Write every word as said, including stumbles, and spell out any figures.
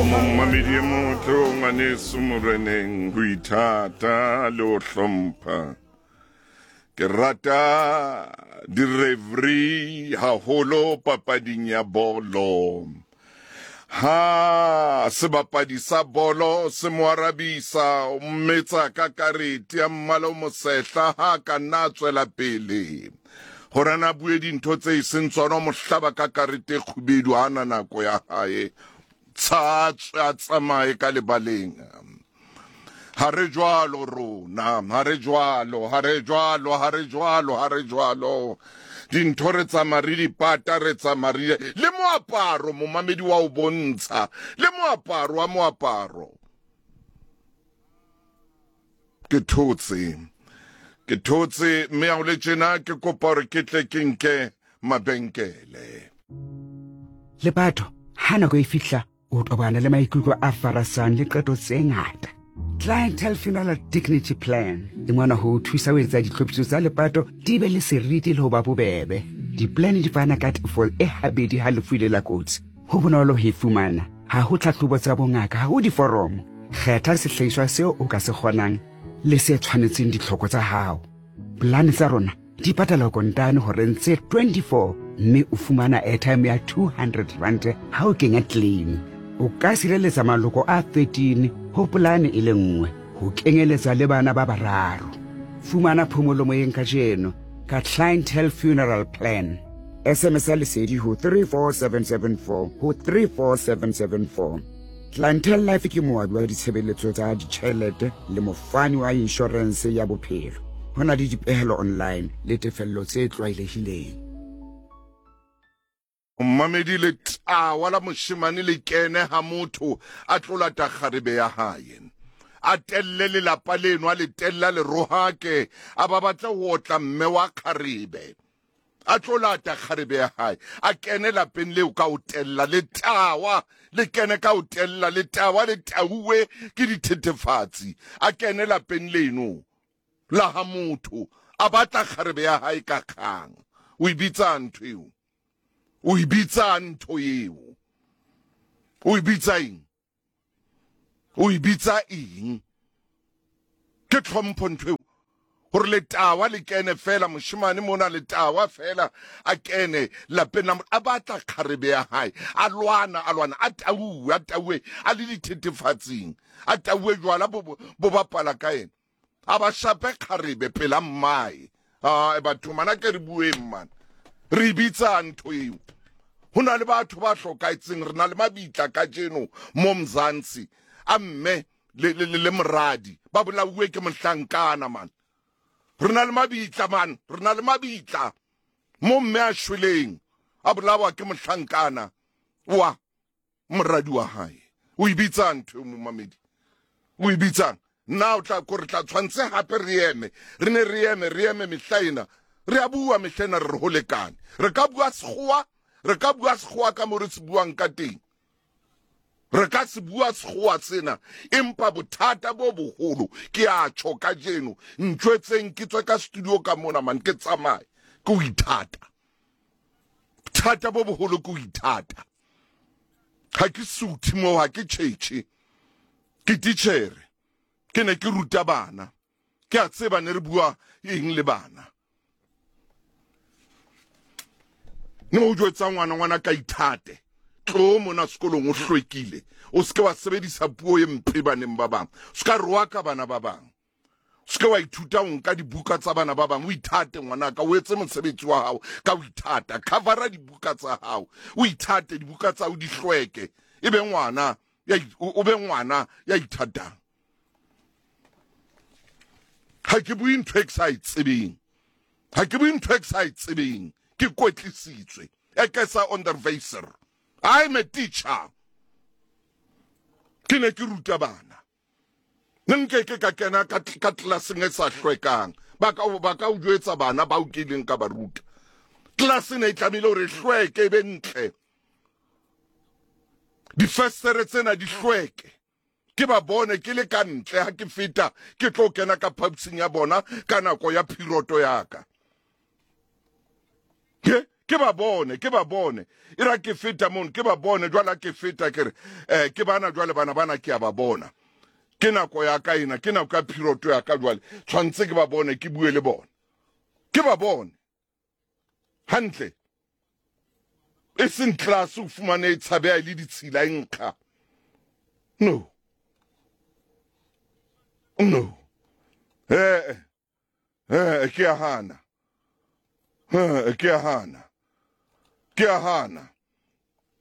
Mamedi motho ngwaneso moreneng ho ithata le ho hlompha. Ke rata di-referee haholo papading ya bolo. Ha sebapadi sa bolo se mo arabisa o mmetsa ka karete ya mmala o mosehla ha ka nna tswela pele. Hore na bue dintho tse seng tsona mo hlaba ka karete khubedu hana nako ya hae. Tsa tsamaye ka lebaleng. Hare jwalo rona, hare jwalo, hare jwalo, hare jwalo, hare jwalo. Dintho re tsamaya re dipata re tsamaya le moaparo momamedi wa o bontsha le moaparo wa moaparo. Ke thotse ke thotse mme a o le tjena ke kopa hore ke tle ke nke mabenkele. Lepato ha nako e fihla o tobana le maikutlo a farasang le qeto tse ngata. Clientele Funeral Dignity Plan e ngwana ho thusa ho etsa ditlhophiso tsa lepato di be le seriti le ho ba bobebe. Di-plan di fana ka tefo e habedi ha lefu ile la kotsi. Ho bonolo ho e fumana. Ha ho tlhahlobo tsa bongaka, ha ho diforomo. Kgetha sehlahiswa seo o ka se kgonang le se tshwanetseng ditlhoko tsa hao. Plan tsa rona di patala kontane hore ntse twenty-four mme o fumana airtime ya two hundred rand ha o kenya claim. O ka sireletsa maloko a thirteen ho polane e le nngwe ho kenyeletsa le bana ba bararo. Fumana phomolo moyeng ka jeno ka Clientele Funeral Plan. S M S lesedi ho three four seven seven four ho three four seven seven four. Clientele Life ke moabi wa ditshebeletso tsa ditjhelete le mofani wa insurance ya bophelo. Hona di dipehelo online le tefello tse tlwaelehileng. Mamedi le tawa la moshimane le kene ha motho a tlola ta kgarebe ya hae. A telle le lapa leno a le tella le rohake a ba batla ho otla mme wa kgarebe. A tlola ta kgarebe ya hae a kene lapeng leo ka o tella le tawa le kene ka o tella le tawa le tauwe ke dithethefatsi a kene lapeng leno la ha motho a batla kgarebe ya hae ka kgang. O ibitsa ntho eo. O ibitsa ntho eo. O ibitsa eng? O ibitsa eng? Ke tlhompho ntho eo. Hore le tawa le kene fela moshimane mona le tawa fela a kene lapeng la a batla kgarebe ya hae a lwana a lwana a tauwe a tauwe a le dithethefatsing a tauwe jwala bo bo bapala ka ena a ba shape kgarebe pela mmae a batho mana ke re bueng man re bitsa ntho eo. Hona le batho ba hlokaetseng re na le mabitla ka jeno mo Mzansi a mme le le le moradi ba bolauwe ke mohlankana man. Re na le mabitla man, re na le mabitla mo mme a shweleng a bolawa ke mohlankana wa moradi wa hae. O ibitsa ntho mo mamedi. O ibitsa na o tla ko re tla tshwantse hape re eme re ne re eme re eme mehlaina re a bua mehlaina re ho lekane re ka bua sekgowa re ka bua sekgowa ka mo re se buang ka teng re ka se bua sekgowa sena empa bothata bo boholo ke a tjho ka jeno ntjwetseng ke tswe ka studio ka mona man ke tsamaye ke o ithata bothata bo boholo ke o ithata ha ke suthi mo ha ke tjhetjhe ke titjhere ke ne ke ruta bana ke a tseba ne re bua eng le bana ne mo jwetsa ngwana ngwana ka ithate tlo mona sekolong o hlwekile o se ke wa sebedisa puo e mpe baneng ba bang se ka roa ka bana ba bang se ke wa ithuta o nka dibuka tsa bana ba bang o ithate ngwana ka o etse mosebetsi wa hao ka o ithata covera dibuka tsa hao o ithate dibuka tsa o di hlweke ebe ngwana ya o be ngwana ya ithatang. Ha ke bue ntho e ke sa e tsebeng ha ke bue ntho e ke sa e tsebeng ke kwetlisitswe e ke sa onderwyser. I'm a teacher. Ke ne ke ruta bana nne ke ka kena ka ka classeng e sa hlwekang ba ka ba ka o jwetsa bana ba o kileng ka ba ruta class ne tlamile hore hlweke e be ntle di festere tsena di hlweke ke ba bone ke le ka ntle ha ke feta ke tlo kena ka phaposing ya bona ka nako ya phiroto ya ka ke ke ba bone ke ba bone e ra ke feta mon ke ba bone jwala ke feta ke re eh ke bana jwale bana bana ke a ba bona ke nako ya ka ina ke nako ka period ya ka jwale tshwantse ke ba bone ke bue le bona ke ba bone hantle e seng class o fumane e tshabea le ditshila e nkga no no eh eh ke a hana eh ke a hana ke a hana